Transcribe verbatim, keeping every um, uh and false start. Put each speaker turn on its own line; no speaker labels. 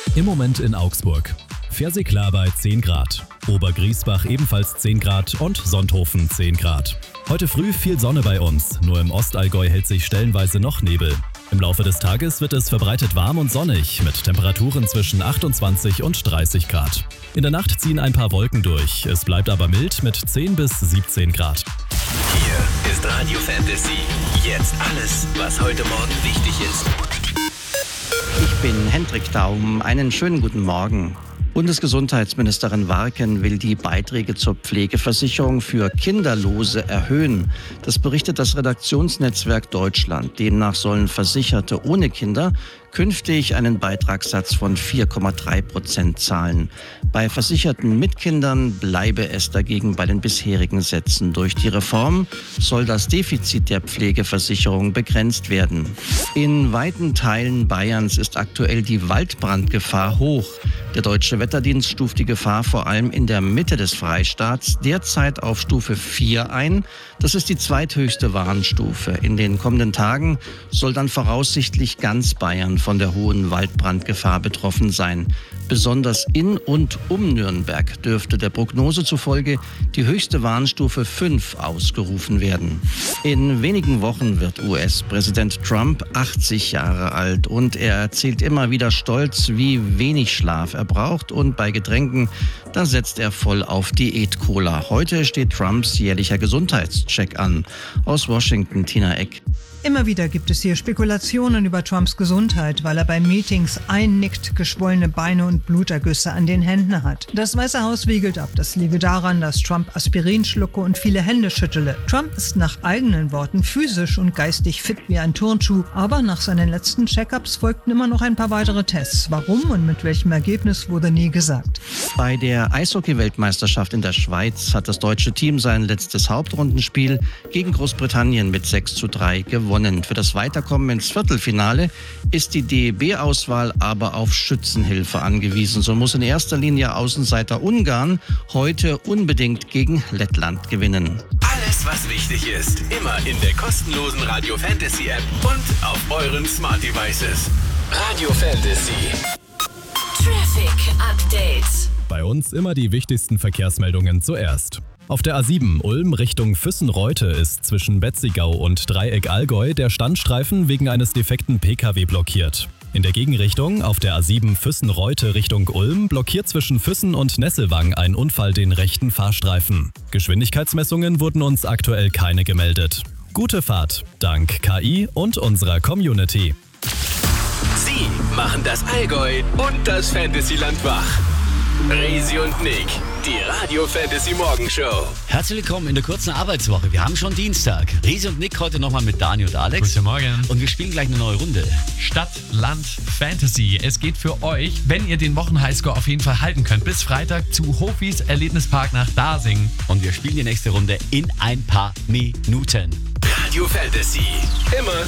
Im Moment in Augsburg. Pfersiklar bei zehn Grad. Obergriesbach ebenfalls zehn Grad und Sonthofen zehn Grad. Heute früh viel Sonne bei uns, nur im Ostallgäu hält sich stellenweise noch Nebel. Im Laufe des Tages wird es verbreitet warm und sonnig mit Temperaturen zwischen achtundzwanzig und dreißig Grad. In der Nacht ziehen ein paar Wolken durch, es bleibt aber mild mit zehn bis siebzehn Grad.
Hier ist Radio Fantasy. Jetzt alles, was heute Morgen wichtig ist.
Ich bin Hendrik Daum. Einen schönen guten Morgen. Bundesgesundheitsministerin Warken will die Beiträge zur Pflegeversicherung für Kinderlose erhöhen. Das berichtet das Redaktionsnetzwerk Deutschland. Demnach sollen Versicherte ohne Kinder künftig einen Beitragssatz von vier Komma drei Prozent zahlen. Bei Versicherten mit Kindern bleibe es dagegen bei den bisherigen Sätzen. Durch die Reform soll das Defizit der Pflegeversicherung begrenzt werden. In weiten Teilen Bayerns ist aktuell die Waldbrandgefahr hoch. Der Deutsche Wetterdienst stuft die Gefahr vor allem in der Mitte des Freistaats derzeit auf Stufe vier ein. Das ist die zweithöchste Warnstufe. In den kommenden Tagen soll dann voraussichtlich ganz Bayern von der hohen Waldbrandgefahr betroffen sein. Besonders in und um Nürnberg dürfte der Prognose zufolge die höchste Warnstufe fünf ausgerufen werden. In wenigen Wochen wird U S-Präsident Trump achtzig Jahre alt und er erzählt immer wieder stolz, wie wenig Schlaf er braucht, und bei Getränken, da setzt er voll auf Diät-Cola. Heute steht Trumps jährlicher Gesundheitscheck an. Aus Washington, Tina Eck.
Immer wieder gibt es hier Spekulationen über Trumps Gesundheit, weil er bei Meetings einnickt, geschwollene Beine und Blutergüsse an den Händen hat. Das Weiße Haus wiegelt ab, das liege daran, dass Trump Aspirin schlucke und viele Hände schüttele. Trump ist nach eigenen Worten physisch und geistig fit wie ein Turnschuh, aber nach seinen letzten Check-ups folgten immer noch ein paar weitere Tests. Warum und mit welchem Ergebnis wurde nie gesagt.
Bei der Eishockey-Weltmeisterschaft in der Schweiz hat das deutsche Team sein letztes Hauptrundenspiel gegen Großbritannien mit sechs zu drei gewonnen. Für das Weiterkommen ins Viertelfinale ist die D E B-Auswahl aber auf Schützenhilfe angewiesen. So muss in erster Linie Außenseiter Ungarn heute unbedingt gegen Lettland gewinnen.
Alles, was wichtig ist, immer in der kostenlosen Radio Fantasy App und auf euren Smart Devices. Radio Fantasy.
Traffic Update.
Bei uns immer die wichtigsten Verkehrsmeldungen zuerst. Auf der A sieben Ulm Richtung Füssen-Reute ist zwischen Betzigau und Dreieck Allgäu der Standstreifen wegen eines defekten P K W blockiert. In der Gegenrichtung auf der A sieben Füssen-Reute Richtung Ulm blockiert zwischen Füssen und Nesselwang ein Unfall den rechten Fahrstreifen. Geschwindigkeitsmessungen wurden uns aktuell keine gemeldet. Gute Fahrt, dank K I und unserer Community.
Sie machen das Allgäu und das Fantasyland wach. Resi und Nick, die Radio Fantasy Morgenshow.
Herzlich willkommen in der kurzen Arbeitswoche. Wir haben schon Dienstag. Resi und Nick heute nochmal mit Dani und Alex.
Guten Morgen.
Und wir spielen gleich eine neue Runde.
Stadt, Land, Fantasy. Es geht für euch, wenn ihr den Wochen-Highscore auf jeden Fall halten könnt, bis Freitag zu Hofis Erlebnispark nach Dasing.
Und wir spielen die nächste Runde in ein paar Minuten.
Radio Fantasy. Immer